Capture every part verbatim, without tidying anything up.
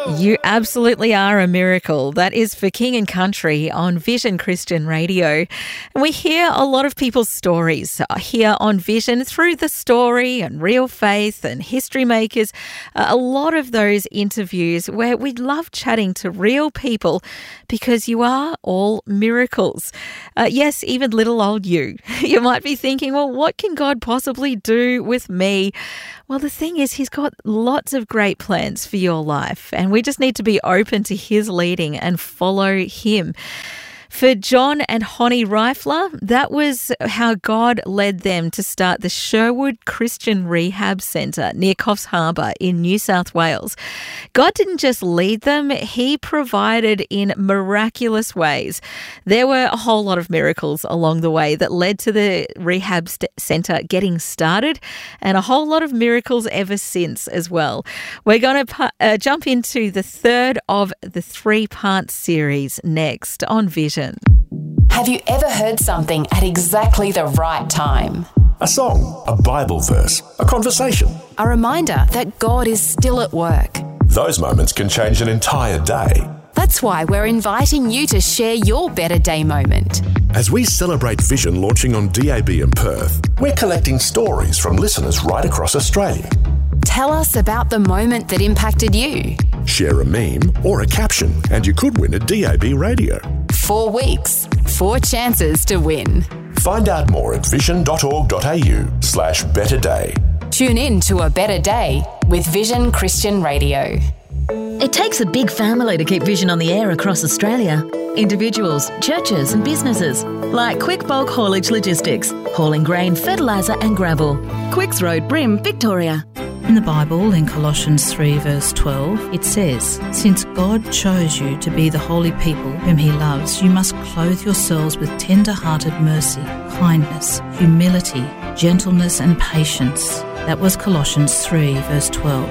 You absolutely are a miracle. That is for King and Country on Vision Christian Radio. And we hear a lot of people's stories here on Vision through The Story and Real Faith and History Makers. Uh, a lot of those interviews where we love chatting to real people because you are all miracles. Uh, yes, even little old you. You might be thinking, well, what can God possibly do with me? Well, the thing is, He's got lots of great plans for your life, and we just need to be open to His leading and follow Him. For John and Honey Reifler, that was how God led them to start the Sherwood Christian Rehab Centre near Coffs Harbour in New South Wales. God didn't just lead them, He provided in miraculous ways. There were a whole lot of miracles along the way that led to the rehab st- centre getting started, and a whole lot of miracles ever since as well. We're going to pu- uh, jump into the third of the three-part series next on Vision. Have you ever heard something at exactly the right time? A song, a Bible verse, a conversation. A reminder that God is still at work. Those moments can change an entire day. That's why we're inviting you to share your Better Day moment. As we celebrate Vision launching on D A B in Perth, we're collecting stories from listeners right across Australia. Tell us about the moment that impacted you. Share a meme or a caption and you could win a D A B radio. Four weeks, four chances to win. Find out more at vision.org.au slash better day. Tune in to A Better Day with Vision Christian Radio. It takes a big family to keep Vision on the air across Australia. Individuals, churches and businesses like Quick Bulk Haulage Logistics, hauling grain, fertiliser and gravel. Quicks Road, Brim, Victoria. In the Bible, in Colossians three verse twelve, it says, "Since God chose you to be the holy people whom He loves, you must clothe yourselves with tender-hearted mercy, kindness, humility, gentleness and patience." That was Colossians three verse twelve.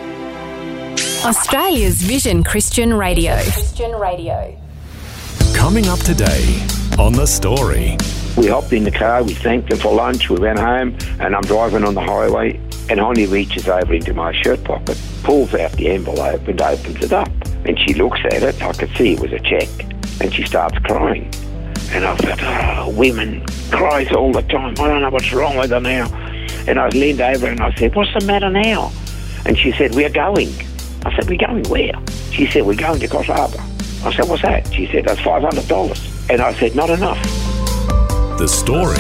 Australia's Vision Christian Radio. Christian Radio. Coming up today on The Story. We hopped in the car, we thanked them for lunch, we went home, and I'm driving on the highway, and Honey reaches over into my shirt pocket, pulls out the envelope and opens it up. And she looks at it, I could see it was a cheque, and she starts crying. And I thought, oh, women cries all the time, I don't know what's wrong with her now. And I leaned over and I said, what's the matter now? And she said, we're going. I said, we're going where? She said, we're going to Coffs Harbour. I said, what's that? She said, that's five hundred dollars. And I said, not enough. The Story.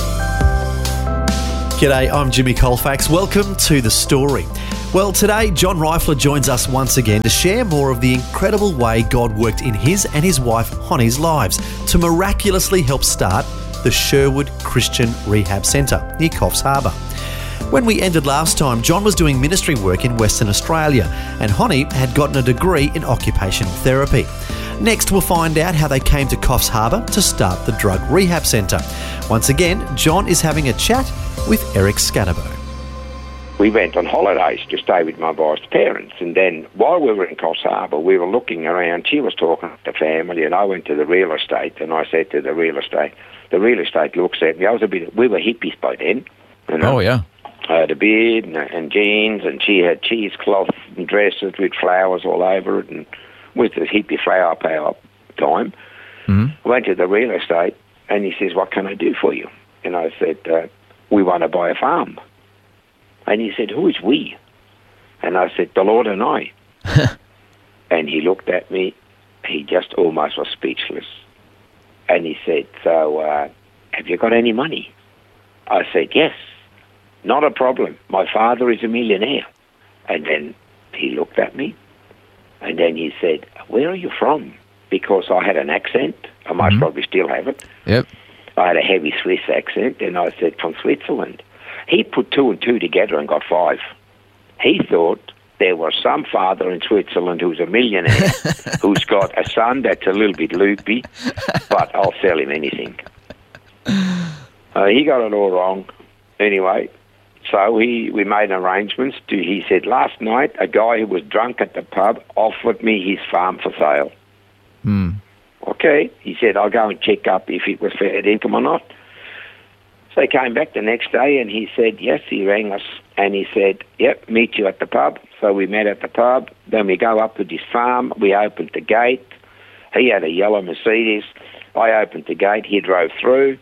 G'day, I'm Jimmy Colfax. Welcome to The Story. Well, today, John Reifler joins us once again to share more of the incredible way God worked in his and his wife Honey's lives to miraculously help start the Sherwood Christian Rehab Centre near Coffs Harbour. When we ended last time, John was doing ministry work in Western Australia and Honey had gotten a degree in occupational therapy. Next, we'll find out how they came to Coffs Harbour to start the Drug Rehab Centre. Once again, John is having a chat with Eric Scatterbo. We went on holidays to stay with my wife's parents, and then while we were in Coffs Harbour, we were looking around. She was talking to the family, and I went to the real estate, and I said to the real estate, the real estate looks at me. I was a bit, we were hippies by then. You know? Oh, yeah. I had a beard and, and jeans, and she had cheesecloth and dresses with flowers all over it, and with the hippie flower power time. Mm-hmm. I went to the real estate, and he says, what can I do for you? And I said, uh, we want to buy a farm. And he said, who is we? And I said, the Lord and I. And he looked at me, he just almost was speechless. And he said, so uh, have you got any money? I said, yes. Not a problem. My father is a millionaire. And then he looked at me, and then he said, where are you from? Because I had an accent. I most mm-hmm. probably still have it. Yep. I had a heavy Swiss accent, and I said, from Switzerland. He put two and two together and got five. He thought there was some father in Switzerland who's a millionaire, who's got a son that's a little bit loopy, but I'll sell him anything. Uh, he got it all wrong. Anyway, so he we made arrangements. To, he said, last night, a guy who was drunk at the pub offered me his farm for sale. Hmm. Okay. He said, I'll go and check up if it was fair income or not. So he came back the next day and he said, yes, he rang us and he said, yep, meet you at the pub. So we met at the pub. Then we go up to this farm. We opened the gate. He had a yellow Mercedes. I opened the gate. He drove through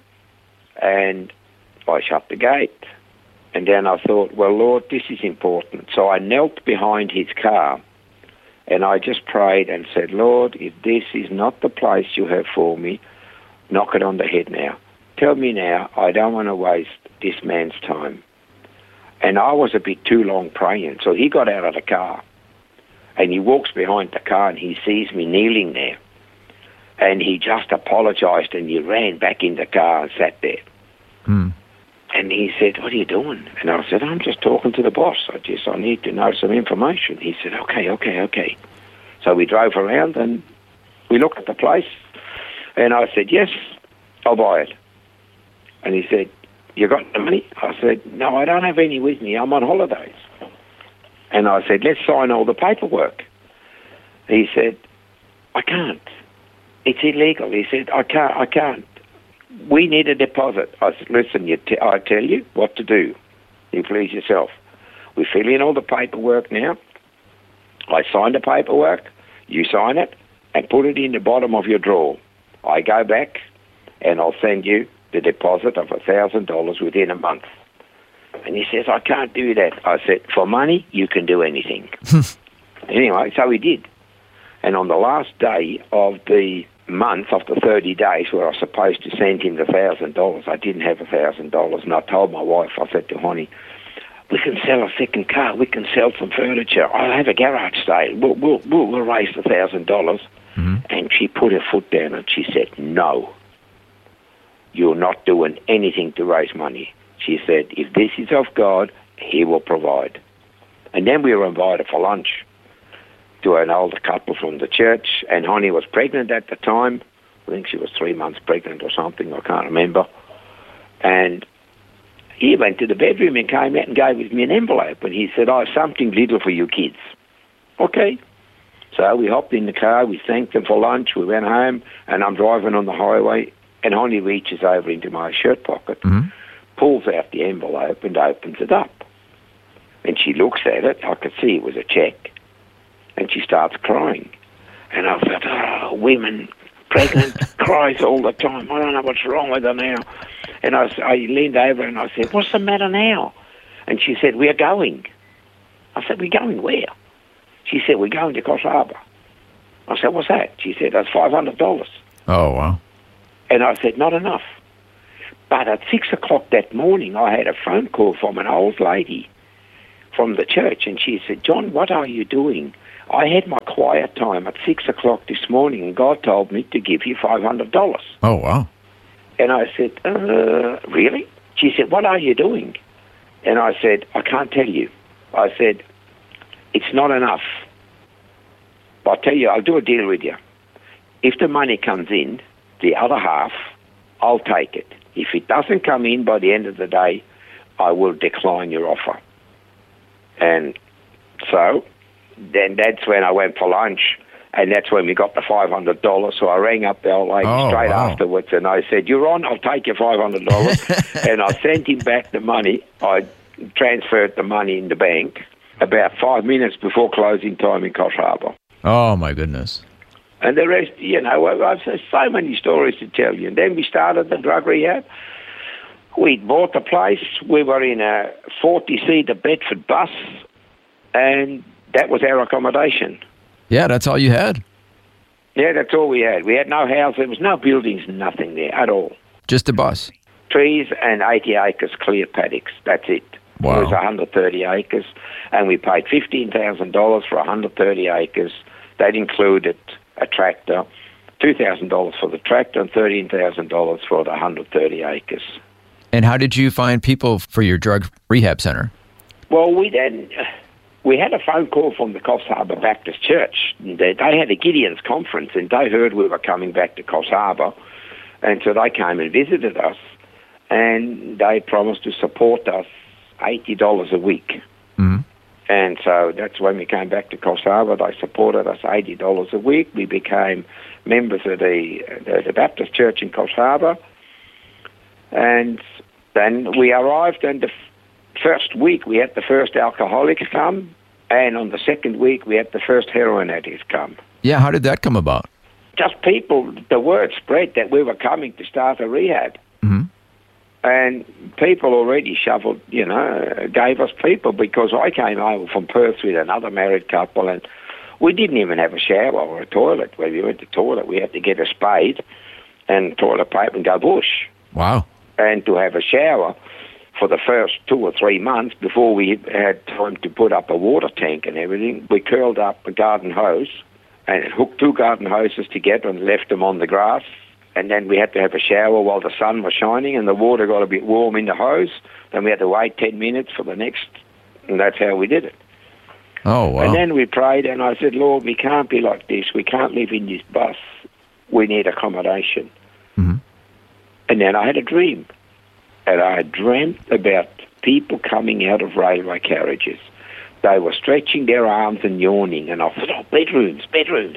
and I shut the gate. And then I thought, well, Lord, this is important. So I knelt behind his car and I just prayed and said, Lord, if this is not the place you have for me, knock it on the head now. Tell me now, I don't want to waste this man's time. And I was a bit too long praying. So he got out of the car and he walks behind the car and he sees me kneeling there. And he just apologised and he ran back in the car and sat there. Hmm. And he said, what are you doing? And I said, I'm just talking to the boss. I just, I need to know some information. He said, okay, okay, okay. So we drove around and we looked at the place. And I said, yes, I'll buy it. And he said, you got the money? I said, no, I don't have any with me. I'm on holidays. And I said, let's sign all the paperwork. He said, I can't. It's illegal. He said, I can't, I can't. We need a deposit. I said, listen, you t- I tell you what to do. You please yourself. We fill in all the paperwork now. I sign the paperwork. You sign it and put it in the bottom of your drawer. I go back and I'll send you the deposit of one thousand dollars within a month. And he says, I can't do that. I said, for money, you can do anything. Anyway, so he did. And on the last day of the month, of the thirty days, where I was supposed to send him the one thousand dollars, I didn't have one thousand dollars. And I told my wife, I said to Honey, we can sell a second car. We can sell some furniture. I'll have a garage sale. We'll, we'll, we'll, we'll raise the one thousand dollars. Mm-hmm. And she put her foot down and she said, no, you're not doing anything to raise money. She said, if this is of God, he will provide. And then we were invited for lunch to an older couple from the church, and Honey was pregnant at the time. I think she was three months pregnant or something, I can't remember. And he went to the bedroom and came out and gave me an envelope, and he said, I have something little for you kids. Okay. So we hopped in the car, we thanked them for lunch, we went home, and I'm driving on the highway, and Honey reaches over into my shirt pocket, Mm-hmm. pulls out the envelope and opens it up. And she looks at it, I could see it was a cheque, and she starts crying. And I thought, oh, women, pregnant, cries all the time. I don't know what's wrong with her now. And I, I leaned over and I said, what's the matter now? And she said, we're going. I said, we're going where? She said, we're going to Coffs Harbour. I said, what's that? She said, that's five hundred dollars. Oh, wow. And I said, not enough. But at six o'clock that morning, I had a phone call from an old lady from the church, and she said, John, what are you doing? I had my quiet time at six o'clock this morning, and God told me to give you five hundred dollars. Oh, wow. And I said, uh, really? She said, what are you doing? And I said, I can't tell you. I said, it's not enough. I'll tell you, I'll do a deal with you. If the money comes in, the other half, I'll take it. If it doesn't come in by the end of the day, I will decline your offer. And so then that's when I went for lunch, and that's when we got the five hundred dollars. So I rang up the old lady Oh, straight wow. afterwards, and I said, you're on, I'll take your five hundred dollars. And I sent him back the money. I transferred the money in the bank about five minutes before closing time in Coffs Harbour. Oh, my goodness. And the rest, you know, I've I've so many stories to tell you. And then we started the drug rehab. We bought the place. We were in a forty-seater Bedford bus, and that was our accommodation. Yeah, that's all you had? Yeah, that's all we had. We had no house. There was no buildings, nothing there at all. Just a bus? Trees and eighty acres clear paddocks. That's it. Wow. It was one hundred thirty acres, and we paid fifteen thousand dollars for one hundred thirty acres. That included a tractor, two thousand dollars for the tractor and thirteen thousand dollars for the one hundred thirty acres. And how did you find people for your drug rehab center? Well, we then we had a phone call from the Coffs Harbour Baptist Church. They, they had a Gideon's conference, and they heard we were coming back to Coffs Harbour, and so they came and visited us, and they promised to support us eighty dollars a week. Mm-hmm. And so that's when we came back to Coffs Harbour. They supported us eighty dollars a week. We became members of the, the, the Baptist Church in Coffs Harbour. And Then we arrived, and the f- first week we had the first alcoholics come, and on the second week we had the first heroin addicts come. Yeah, how did that come about? Just people, the word spread that we were coming to start a rehab. Mm-hmm. And people already shoveled, you know, gave us people, because I came over from Perth with another married couple, and we didn't even have a shower or a toilet. When we went to the toilet, we had to get a spade and toilet paper and go bush. Wow. And to have a shower for the first two or three months before we had time to put up a water tank and everything, we curled up a garden hose and hooked two garden hoses together and left them on the grass. And then we had to have a shower while the sun was shining, and the water got a bit warm in the hose. Then we had to wait ten minutes for the next, and that's how we did it. Oh, wow. And then we prayed, and I said, Lord, we can't be like this. We can't live in this bus. We need accommodation. Mm-hmm. And then I had a dream. And I dreamt about people coming out of railway carriages. They were stretching their arms and yawning, and I thought, oh, bedrooms, bedrooms.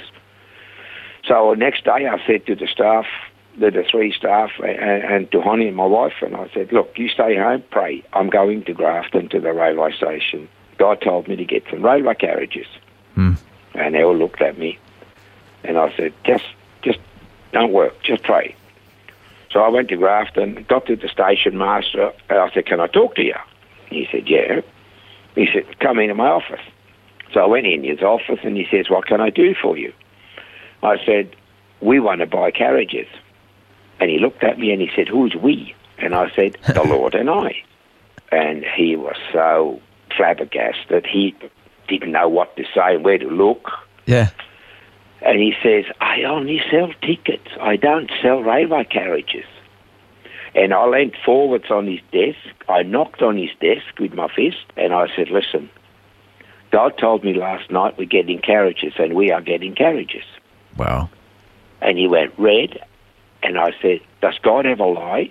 So the next day I said to the staff, the, the three staff, and, and to Honey and my wife, and I said, look, you stay home, pray. I'm going to Grafton to the railway station. God told me to get some railway carriages. Mm. And they all looked at me. And I said, just, just don't work, just pray. So I went to Grafton, got to the station master, and I said, can I talk to you? He said, yeah. He said, come into my office. So I went in his office, and he says, what can I do for you? I said, we want to buy carriages. And he looked at me and he said, who's we? And I said, the Lord and I. And he was so flabbergasted. He didn't know what to say and where to look. Yeah. And he says, I only sell tickets. I don't sell railway carriages. And I leant forwards on his desk. I knocked on his desk with my fist, and I said, listen, God told me last night we're getting carriages, and we are getting carriages. Wow. And he went red, and I said, does God ever lie?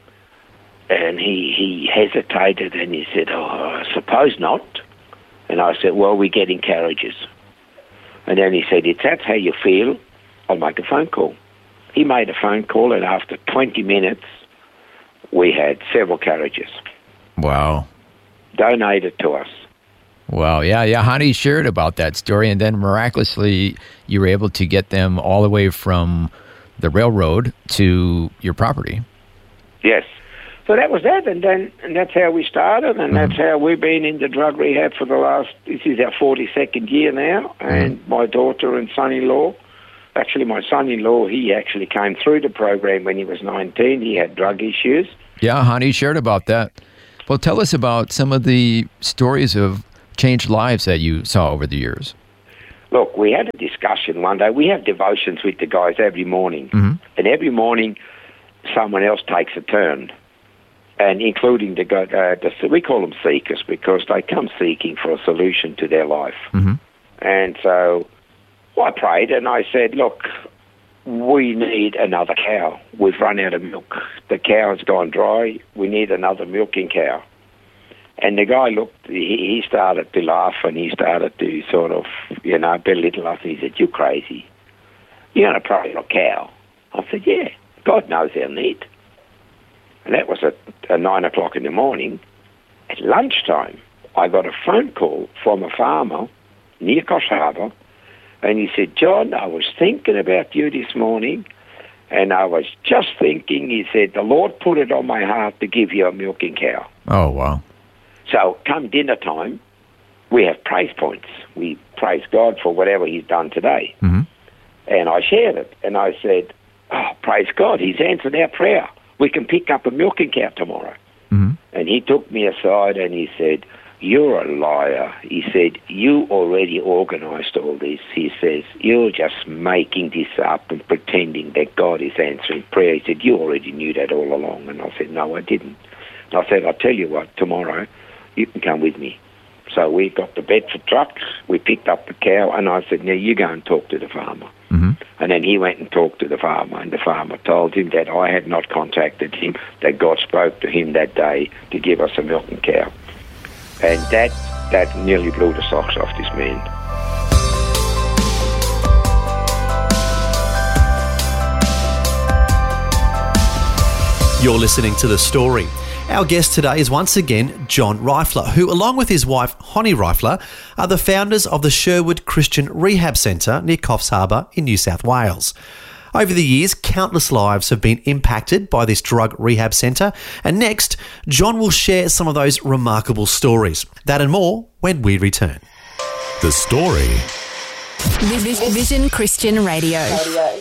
And he, he hesitated, and he said, oh, I suppose not. And I said, well, we're getting carriages. And then he said, if that's how you feel, I'll make a phone call. He made a phone call, and after twenty minutes, we had several carriages. Wow. Donated to us. Wow, yeah, yeah. Honey shared about that story, and then miraculously you were able to get them all the way from the railroad to your property. Yes. So that was that, and then and that's how we started, and mm-hmm. that's how we've been in the drug rehab for the last, this is our forty-second year now, and mm-hmm. my daughter and son-in-law, actually my son-in-law, he actually came through the program when he was nineteen. He had drug issues. Yeah, Honey shared about that. Well, tell us about some of the stories of changed lives that you saw over the years. Look, we had a discussion one day. We have devotions with the guys every morning. Mm-hmm. And every morning, someone else takes a turn. And including the, uh, the, we call them seekers because they come seeking for a solution to their life. Mm-hmm. And so I prayed and I said, look, we need another cow. We've run out of milk. The cow has gone dry. We need another milking cow. And the guy looked, he, he started to laugh and he started to sort of, you know, belittle us. He said, you're crazy. You're going to pray for a cow. I said, yeah, God knows our need. And that was at, at nine o'clock in the morning. At lunchtime, I got a phone call from a farmer near Coffs Harbour, and he said, John, I was thinking about you this morning, and I was just thinking, he said, the Lord put it on my heart to give you a milking cow. Oh, wow. So come dinner time, we have praise points. We praise God for whatever he's done today. Mm-hmm. And I shared it, and I said, oh, praise God, he's answered our prayer. We can pick up a milking cow tomorrow. Mm-hmm. And he took me aside and he said, you're a liar. He said, you already organised all this. He says, you're just making this up and pretending that God is answering prayer. He said, you already knew that all along. And I said, no, I didn't. And I said, I'll tell you what, tomorrow you can come with me. So we got the Bedford truck, we picked up the cow, and I said, now you go and talk to the farmer. Mm-hmm. And then he went and talked to the farmer, and the farmer told him that I had not contacted him, that God spoke to him that day to give us a milking cow. And that that nearly blew the socks off this man. You're listening to The Story. Our guest today is once again John Reifler, who, along with his wife Honey Reifler, are the founders of the Sherwood Christian Rehab Centre near Coffs Harbour in New South Wales. Over the years, countless lives have been impacted by this drug rehab centre, and next, John will share some of those remarkable stories. That and more when we return. The Story. Vision Christian Radio.